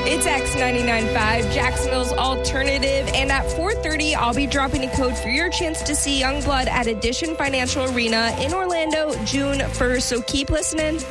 It's X99.5, Jacksonville's alternative. And at 4:30, I'll be dropping a code for your chance to see Youngblood at Addition Financial Arena in Orlando, June 1st. So keep listening.